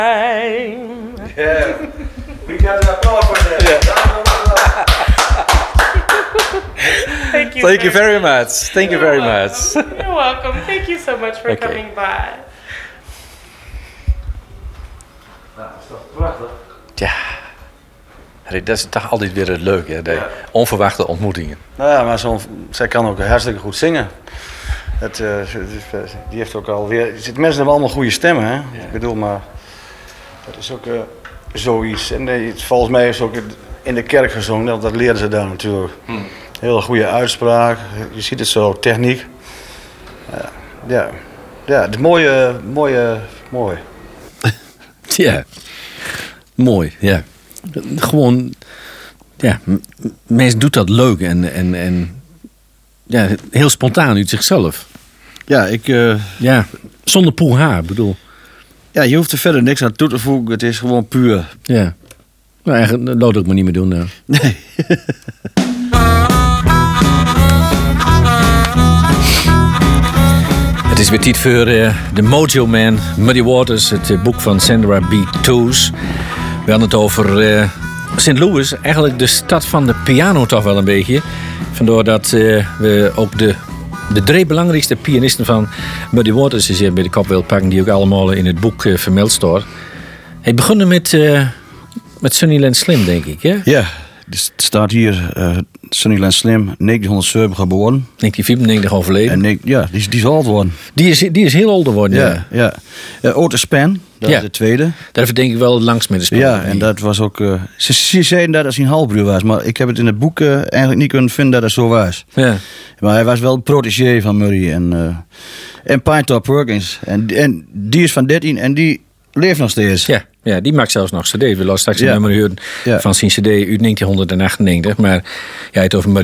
Yeah, we got an applause for that. Yeah. Thank you very much. Thank you very much. You're welcome. Thank you so much for coming by. Ja, dat is toch altijd weer het leuke, hè? De onverwachte ontmoetingen. Nou, maar zij kan ook hartstikke goed zingen. Die heeft ook alweer. Mensen hebben allemaal goede stemmen, hè? Ja. Ik bedoel, maar dat is ook zoiets. En volgens mij is het ook in de kerk gezongen, dat leren ze daar natuurlijk. Hele goede uitspraak. Je ziet het zo, techniek. Ja, het is mooi. Ja, mooi, ja. Gewoon, ja, mensen doet dat leuk en ja, heel spontaan uit zichzelf. Ja, ja, zonder poel haar, bedoel. Ja, je hoeft er verder niks aan toe te voegen. Het is gewoon puur. Ja. Nou, eigenlijk, dat laat ik me niet meer doen nou. Nee. Het is weer tijd voor The Mojo Man, Muddy Waters, het boek van Sandra B. Toos. We hadden het over St. Louis, eigenlijk de stad van de piano toch wel een beetje. Vandaar dat we ook de drie belangrijkste pianisten van Muddy Waters is hier bij de kop willen pakken, die ook allemaal in het boek vermeld staan. Hij begon met Sunnyland Slim, denk ik, hè? Ja, het staat hier Sunnyland Slim, 1907 geboren. 1994 overleden. En ja, die is oud geworden. Die is heel oud geworden, ja. Otis Span, dat is de tweede. Daar denk ik wel het langst met de spel. Ja, en dat was ook. Ze zeiden dat hij een halfbroer was, maar ik heb het in het boek eigenlijk niet kunnen vinden dat het zo was. Ja. Maar hij was wel een protégé van Murray en Pinetop Perkins. En die is van 13 en die leeft nog steeds. Ja, die maakt zelfs nog cd. We laten straks een nummer horen van zijn cd uit 1998. Maar ja, het over